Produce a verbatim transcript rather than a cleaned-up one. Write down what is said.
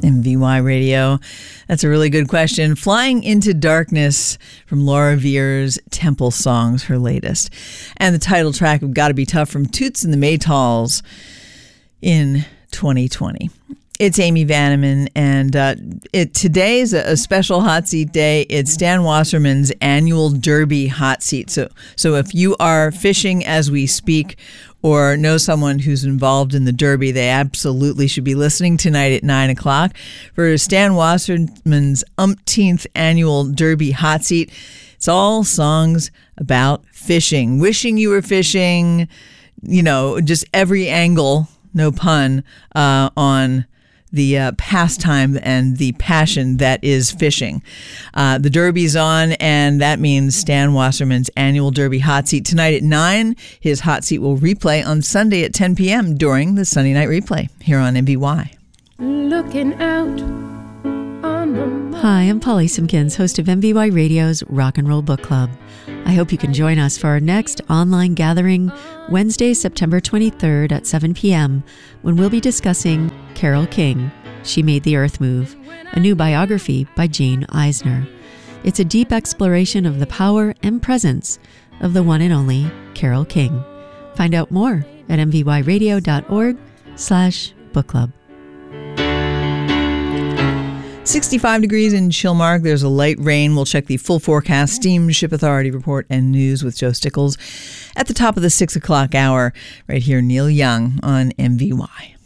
M V Y Radio. That's a really good question. Flying into Darkness from Laura Vier's Temple Songs, her latest. And the title track of Gotta Be Tough from Toots and the Maytals in twenty twenty. It's Amy Vanneman, and uh, it today is a, a special hot seat day. It's Stan Wasserman's annual Derby hot seat. So, so if you are fishing as we speak or know someone who's involved in the Derby, they absolutely should be listening tonight at nine o'clock for Stan Wasserman's umpteenth annual Derby hot seat. It's all songs about fishing, wishing you were fishing, you know, just every angle, no pun, uh, on the uh, pastime and the passion that is fishing. Uh, the Derby's on, and that means Stan Wasserman's annual Derby hot seat tonight at nine. His hot seat will replay on Sunday at ten p.m. during the Sunday night replay here on M V Y. Looking out on the... Hi, I'm Polly Simpkins, host of M V Y Radio's Rock and Roll Book Club. I hope you can join us for our next online gathering Wednesday, September twenty-third at seven p.m. when we'll be discussing Carole King, She Made the Earth Move, a new biography by Jane Eisner. It's a deep exploration of the power and presence of the one and only Carole King. Find out more at mvyradio.org slash book club. sixty-five degrees in Chilmark. There's a light rain. We'll check the full forecast, Steamship Authority report, and news with Joe Stickles at the top of the six o'clock hour. Right here, Neil Young on M V Y.